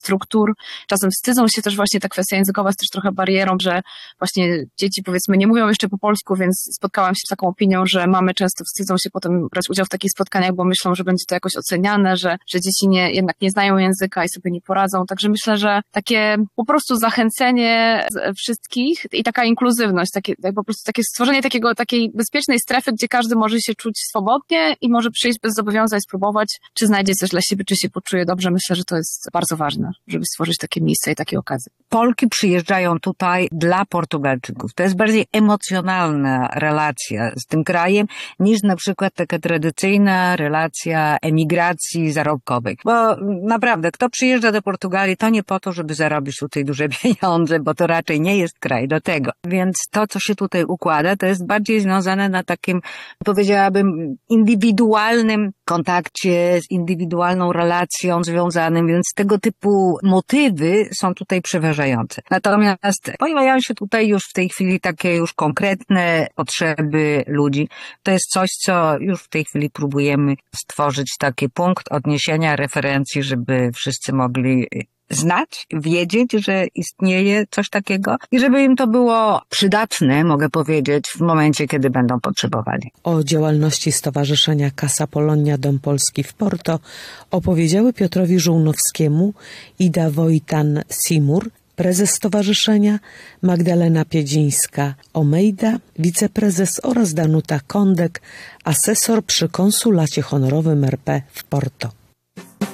struktur. Czasem wstydzą się też właśnie, ta kwestia językowa jest też trochę barierą, że właśnie dzieci powiedzmy nie mówią jeszcze po polsku, więc spotkałam się z taką opinią, że mamy często wstydzą się potem brać udział w takich spotkaniach, bo myślą, że będzie to jakoś oceniane, że dzieci jednak nie znają języka i sobie nie poradzą. Także myślę, że takie po prostu zachęcenie wszystkich i taka inkluzywność, po prostu takie stworzenie takiej bezpiecznej strefy, gdzie każdy może się czuć swobodnie i może przyjść bez zobowiązań, spróbować, czy znajdzie coś dla siebie, czy się poczuje dobrze. Myślę, że to jest bardzo ważne, żeby stworzyć takie miejsca i takie okazje. Polki przyjeżdżają tutaj dla Portugalczyków. To jest bardziej emocjonalna relacja z tym krajem niż na przykład taka tradycyjna relacja emigracji zarobkowej. Bo naprawdę, kto przyjeżdża do Portugalii, to nie po to, żeby zarobić tutaj duże pieniądze, bo to raczej nie jest kraj do tego. Więc to, co się tutaj układa, to jest bardziej związane na takim, powiedziałabym, indywidualnym kontakcie, z indywidualną relacją związanym, więc tego typu motywy są tutaj przeważające. Natomiast pojawiają się tutaj już w tej chwili takie już konkretne potrzeby ludzi. To jest coś, co już w tej chwili próbujemy stworzyć taki punkt odniesienia, referencji, żeby wszyscy mogli znać, wiedzieć, że istnieje coś takiego i żeby im to było przydatne, mogę powiedzieć, w momencie, kiedy będą potrzebowali. O działalności Stowarzyszenia Casa Polonia Dom Polski w Porto opowiedziały Piotrowi Żółnowskiemu Ida Wojtan-Simur, prezes stowarzyszenia, Magdalena Piedzińska-Omejda, wiceprezes oraz Danuta Kondek, asesor przy Konsulacie Honorowym RP w Porto.